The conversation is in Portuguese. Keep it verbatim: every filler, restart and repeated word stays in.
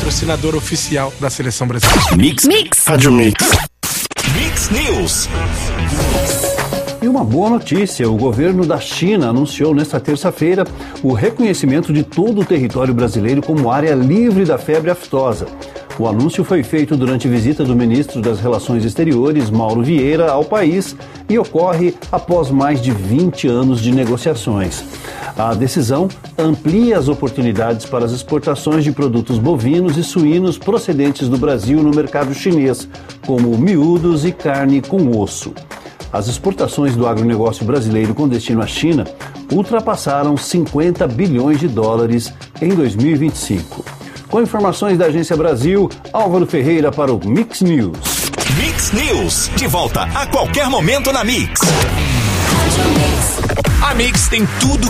patrocinador oficial da seleção brasileira. Mix. Mix. Rádio Mix. Mix News. E uma boa notícia, o governo da China anunciou nesta terça-feira o reconhecimento de todo o território brasileiro como área livre da febre aftosa. O anúncio foi feito durante visita do ministro das Relações Exteriores, Mauro Vieira, ao país e ocorre após mais de vinte anos de negociações. A decisão amplia as oportunidades para as exportações de produtos bovinos e suínos procedentes do Brasil no mercado chinês, como miúdos e carne com osso. As exportações do agronegócio brasileiro com destino à China ultrapassaram cinquenta bilhões de dólares em dois mil e vinte e cinco. Com informações da Agência Brasil, Álvaro Ferreira para o Mix News. Mix News, de volta a qualquer momento na Mix. A Mix tem tudo